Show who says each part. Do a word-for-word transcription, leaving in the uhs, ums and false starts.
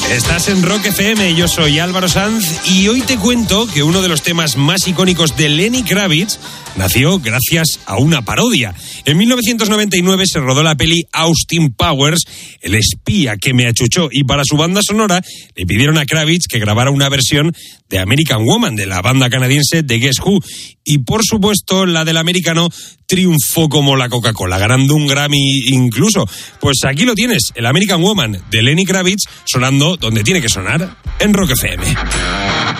Speaker 1: Estás en Rock F M, yo soy Álvaro Sanz y hoy te cuento que uno de los temas más icónicos de Lenny Kravitz nació gracias a una parodia. En mil novecientos noventa y nueve se rodó la peli Austin Powers, el espía que me achuchó, y para su banda sonora le pidieron a Kravitz que grabara una versión de American Woman, de la banda canadiense de Guess Who, y por supuesto la del americano triunfó como la Coca-Cola, ganando un Grammy incluso. Pues aquí lo tienes, el American Woman de Lenny Kravitz, sonando donde tiene que sonar, en Rock F M.